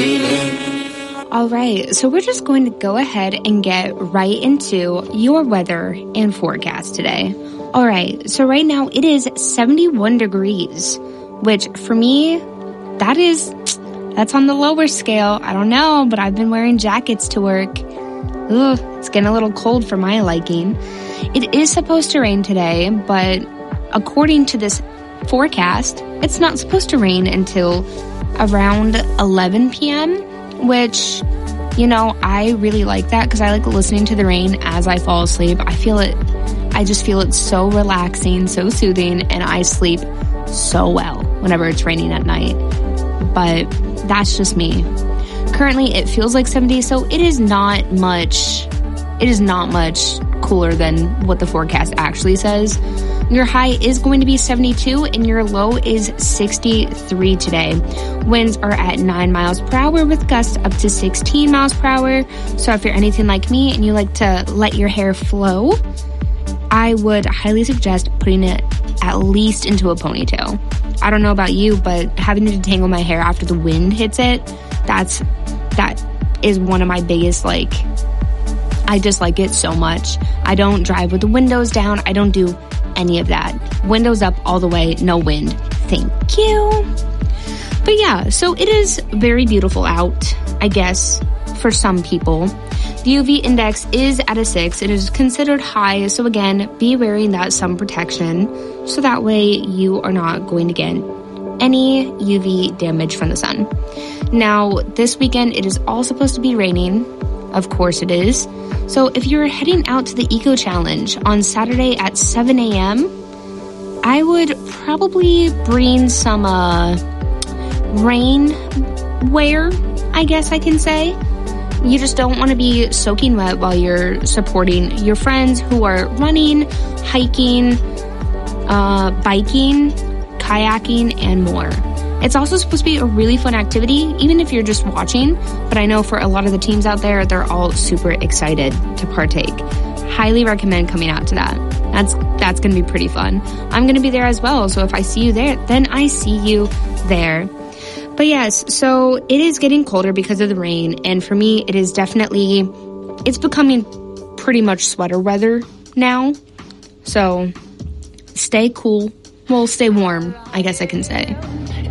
All right, so we're just going to go ahead and get right into your weather and forecast today. All right, so right now it is 71 degrees, which for me, that's on the lower scale. I don't know, but I've been wearing jackets to work. Ugh, it's getting a little cold for my liking. It is supposed to rain today, but according to this forecast, it's not supposed to rain until around 11 p.m., which, you know, I really like that because I like listening to the rain as I fall asleep. I just feel it so relaxing, so soothing, and I sleep so well whenever it's raining at night. But that's just me. Currently, it feels like 70, so it is not much cooler than what the forecast actually says. Your high is going to be 72 and your low is 63 today. Winds are at 9 miles per hour with gusts up to 16 miles per hour. So if you're anything like me and you like to let your hair flow, I would highly suggest putting it at least into a ponytail. I don't know about you, but having to detangle my hair after the wind hits it, that is one of my biggest, I dislike it so much. I don't drive with the windows down. I don't do any of that. Windows up all the way, no wind. Thank you. But yeah, so it is very beautiful out, I guess, for some people. The UV index is at a 6. It is considered high, so again, be wearing that sun protection so that way you are not going to get any UV damage from the sun. Now, this weekend, it is all supposed to be raining. Of course it is. So if you're heading out to the Eco Challenge on Saturday at 7 a.m., I would probably bring some rain wear, I guess I can say. You just don't want to be soaking wet while you're supporting your friends who are running, hiking, biking, kayaking, and more. It's also supposed to be a really fun activity, even if you're just watching. But I know for a lot of the teams out there, they're all super excited to partake. Highly recommend coming out to that. That's going to be pretty fun. I'm going to be there as well. So if I see you there, then I see you there. But yes, so it is getting colder because of the rain. And for me, it's becoming pretty much sweater weather now. So stay cool. Well, stay warm, I guess I can say.